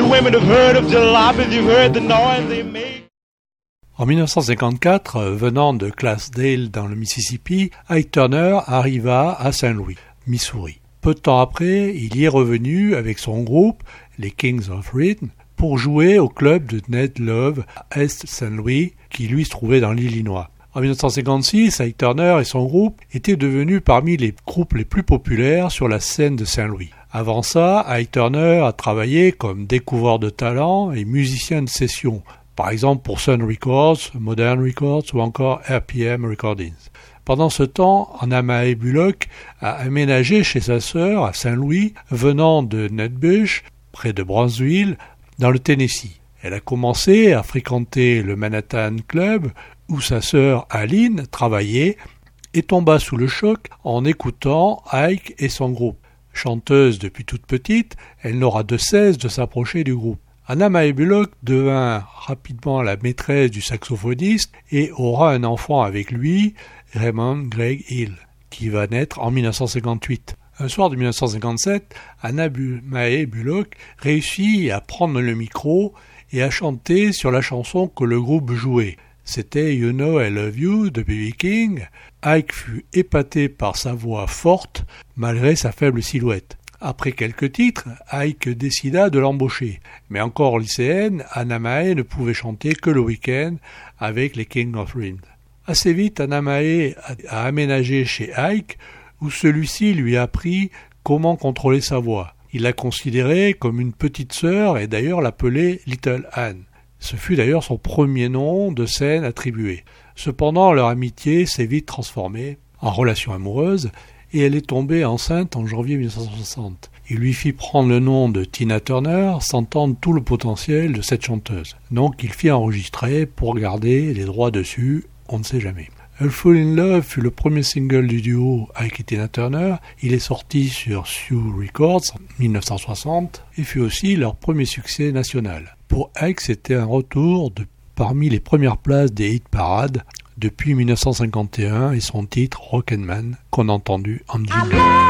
women have heard of jalopies, you've heard the noise they make. En 1954, venant de Clarksdale dans le Mississippi, Ike Turner arriva à Saint Louis, Missouri. Peu de temps après, il y est revenu avec son groupe, les Kings of Rhythm, pour jouer au club de Ned Love à East Saint Louis, qui lui se trouvait dans l'Illinois. En 1956, Ike Turner et son groupe étaient devenus parmi les groupes les plus populaires sur la scène de Saint Louis. Avant ça, Ike Turner a travaillé comme découvreur de talent et musicien de session, par exemple pour Sun Records, Modern Records ou encore RPM Recordings. Pendant ce temps, Anna Mae Bullock a aménagé chez sa sœur à Saint-Louis, venant de Nutbush, près de Brownsville, dans le Tennessee. Elle a commencé à fréquenter le Manhattan Club, où sa sœur Aline travaillait, et tomba sous le choc en écoutant Ike et son groupe. Chanteuse depuis toute petite, elle n'aura de cesse de s'approcher du groupe. Anna Mae Bullock devint rapidement la maîtresse du saxophoniste et aura un enfant avec lui, Raymond Greg Hill, qui va naître en 1958. Un soir de 1957, Anna Mae Bullock réussit à prendre le micro et à chanter sur la chanson que le groupe jouait. C'était You Know I Love You de B.B. King. Ike fut épaté par sa voix forte malgré sa faible silhouette. Après quelques titres, Ike décida de l'embaucher. Mais encore lycéenne, Anna Mae ne pouvait chanter que le week-end avec les Kings of Rhythm. Assez vite, Anna Mae a aménagé chez Ike, où celui-ci lui a appris comment contrôler sa voix. Il la considérait comme une petite sœur et d'ailleurs l'appelait Little Anne. Ce fut d'ailleurs son premier nom de scène attribué. Cependant, leur amitié s'est vite transformée en relation amoureuse et elle est tombée enceinte en janvier 1960. Il lui fit prendre le nom de Tina Turner, sentant tout le potentiel de cette chanteuse. Donc il fit enregistrer pour garder les droits dessus, on ne sait jamais. A Fool in Love fut le premier single du duo Ike et Tina Turner. Il est sorti sur Sioux Records en 1960 et fut aussi leur premier succès national. Pour Ike, c'était un retour parmi les premières places des hit parades depuis 1951 et son titre Rock'n'Man qu'on a entendu en 2000.